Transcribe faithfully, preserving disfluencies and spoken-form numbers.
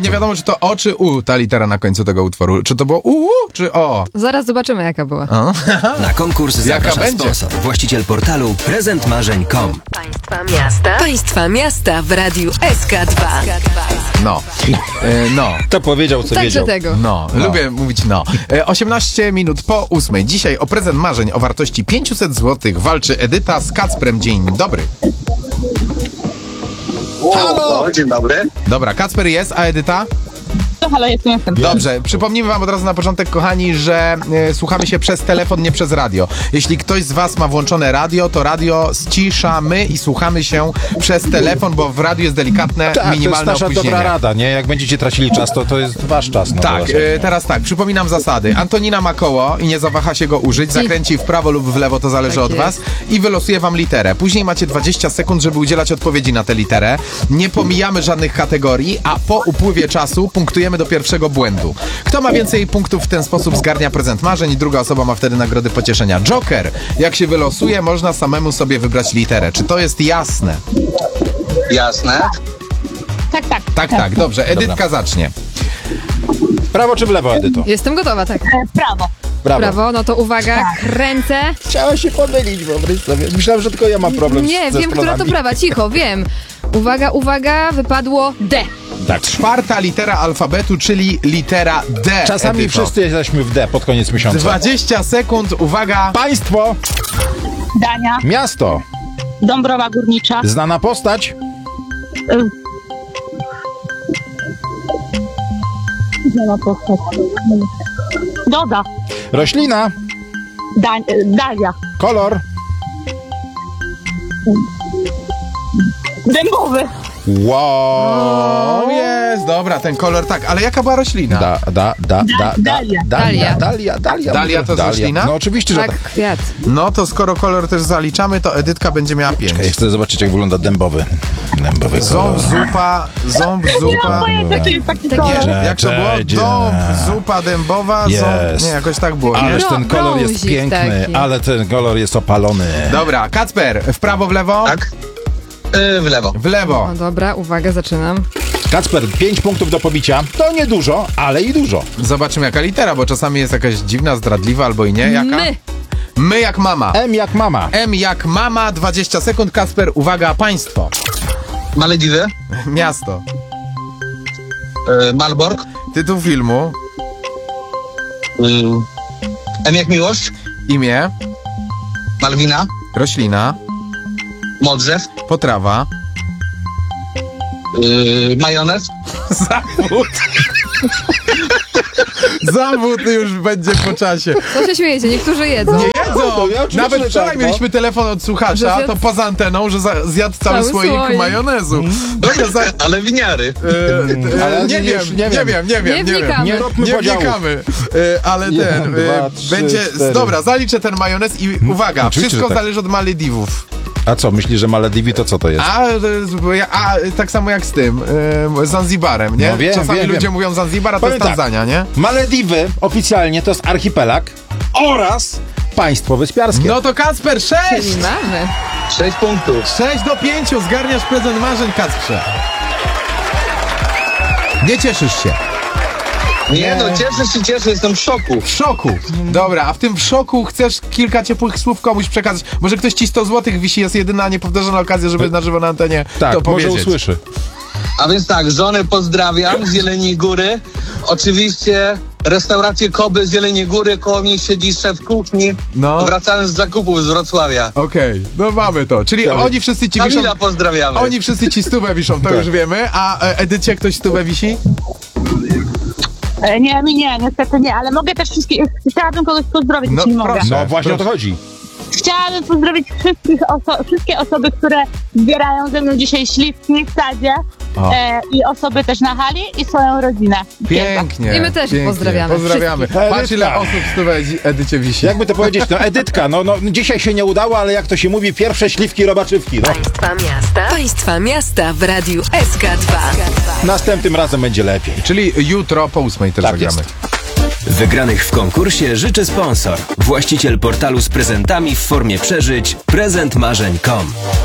nie wiadomo, czy to O, czy U, ta litera na końcu tego utworu. Czy to było U, czy O? Zaraz zobaczymy, jaka była. O? Na konkurs zaprasza będzie? sponsor, właściciel portalu prezent marzeń kropka com. Państwa miasta. Państwa miasta w radiu S K dwa. No. E, no. To powiedział, co Także wiedział. tego. No, No. lubię mówić no. E, osiemnaście minut po ósmej. Dzisiaj o prezent marzeń o wartości pięćset złotych walczy Edyta z Kacprem. Dzień dobry. Halo! Dzień dobry. Dobra, Kacper jest, a Edyta? No halo, jestem, jestem. Dobrze, przypomnijmy wam od razu na początek, kochani, że e, słuchamy się przez telefon, nie przez radio. Jeśli ktoś z was ma włączone radio, to radio ściszamy i słuchamy się przez telefon, bo w radiu jest delikatne, Tak, minimalne to jest nasza opóźnienie. dobra rada, nie? Jak będziecie tracili czas, to to jest wasz czas. No, Tak, bo- e, teraz tak, przypominam zasady. Antonina ma koło i nie zawaha się go użyć, zakręci w prawo lub w lewo, to zależy Tak od jest. was i wylosuje wam literę. Później macie dwadzieścia sekund, żeby udzielać odpowiedzi na tę literę. Nie pomijamy żadnych kategorii, a po upływie czasu punktujemy do pierwszego błędu. Kto ma więcej punktów w ten sposób zgarnia prezent marzeń i druga osoba ma wtedy nagrody pocieszenia. Joker, jak się wylosuje, można samemu sobie wybrać literę. Czy to jest jasne? Jasne. Tak, tak. Tak, tak, dobrze. Edytka zacznie. W prawo czy w lewo, Edyto? Jestem gotowa, tak. E, prawo. Brawo. Brawo, no to uwaga, kręcę. Chciała się pomylić, wyobraź sobie. Myślałem, że tylko ja mam problem Nie, z, ze wiem, która to stronami. prawa, cicho, wiem. Uwaga, uwaga, wypadło D. Tak. Czwarta litera alfabetu, czyli litera D. Czasami Edyto. wszyscy jesteśmy w D pod koniec miesiąca. dwadzieścia sekund, uwaga. Państwo, Dania. miasto, Dąbrowa Górnicza. znana postać, Y... Znana postać. Doda. roślina, Da... y, Dalia. kolor, Dębowy. wow. Jest, dobra, ten kolor tak, ale jaka była roślina? Da, da, da, da, da, Dalia. Dalia, Dalia. Dalia, Dalia. Dalia to jest roślina? No oczywiście, że Tak, tak. kwiat. No to skoro kolor też zaliczamy, to Edytka będzie miała pięć. Ja chcę zobaczyć, jak wygląda dębowy. Dębowy kolor. Ząb, zupa, ząb, zupa. Pojęcie, to jest taki Tak kolor. jest. Jak to było? Cześć, Dąb, dzień. zupa dębowa, ząb. Jest. Nie, jakoś tak było. Nie? Ależ No, ten kolor jest brązik piękny, taki. ale ten kolor jest opalony. Dobra, Kacper, w prawo, w lewo? Tak? Yy, w lewo. W lewo. No dobra, uwaga, zaczynam. Kacper, pięć punktów do pobicia. To nie dużo, ale i dużo. Zobaczymy jaka litera, bo czasami jest jakaś dziwna, zdradliwa albo i nie. Jaka? My. My jak mama. M jak mama. M jak mama, dwadzieścia sekund. Kasper, uwaga, państwo. Malediwy. Miasto. Yy, Malbork. Tytuł filmu. Yy, M jak miłość. Imię. Malwina. Roślina. Modrzew. Potrawa. Yy, majonez. Zawód. Zawód już będzie po czasie. Co się śmiejecie? Niektórzy jedzą. Nie jedzą! ja oczywiście, Nawet że wczoraj tak, no. mieliśmy telefon od Że słuchacza, zjadł- to poza anteną, że za, zjadł cały, Cały słoik słoik. majonezu. Dobra, za, e, Ale winiary. e, Ale nie, nie wiem, już nie, nie wiem, wiem. nie wiem, nie Nie wiem. wnikamy. Nie róbmy Nie podziałów. wnikamy, e, ale Jeden, ten, e, dwa, trzy, będzie, cztery. dobra, zaliczę ten majonez i uwaga, Oczywiście, wszystko że tak. zależy od Malediwów. A co, myślisz, że Malediwy to co to jest? A, e, a tak samo jak z tym, e, Zanzibarem, nie? No wiem, Czasami wiem, ludzie wiem. mówią Zanzibar, a to Powiem jest tak. Tanzania, nie? Malediwy oficjalnie to jest archipelag oraz państwo wyspiarskie. No to Kacper, sześć! Czyli mamy. Sześć punktów. sześć do pięciu, zgarniasz prezent marzeń, Kacprze. Nie cieszysz się. Nie no, cieszę się, cieszę, jestem w szoku. W szoku. Dobra, a w tym w szoku chcesz kilka ciepłych słów komuś przekazać. Może ktoś ci sto złotych wisi, jest jedyna niepowtarzana okazja, żeby na żywo na antenie tak, to może powiedzieć. usłyszy. A więc tak, żonę pozdrawiam z Jeleniej Góry. Oczywiście restaurację Koby z Jeleniej Góry, koło mnie siedzi szef kuchni. No. Wracając z zakupów z Wrocławia. Okej, no mamy to. Czyli Dobra. oni wszyscy ci wiszą... Kamila pozdrawiamy. Oni wszyscy ci stówę wiszą, to Tak. już wiemy. A e, Edycie ktoś stówę wisi? E, Nie, mi nie, niestety nie, ale mogę też wszystkich, chciałabym kogoś pozdrowić, No, jeśli mogę. proszę. No właśnie o to chodzi. Chciałabym pozdrowić wszystkich oso- wszystkie osoby, które zbierają ze mną dzisiaj śliwki w sadzie O. e, i osoby też na hali i swoją rodzinę. Pięknie. I my też ich pięknie. pozdrawiamy. Pozdrawiamy. Wszystkich. Patrz ile Edytka. osób stówę Edycie wisi. Jakby to powiedzieć, no Edytka, no, no dzisiaj się nie udało, ale jak to się mówi, pierwsze śliwki robaczywki. No. Państwa miasta. Państwa miasta w radiu S K dwa. Następnym razem będzie lepiej. Czyli jutro po ósmej też Tak zagramy. jest. Wygranych w konkursie życzy sponsor, właściciel portalu z prezentami w formie przeżyć prezent marzeń kropka com.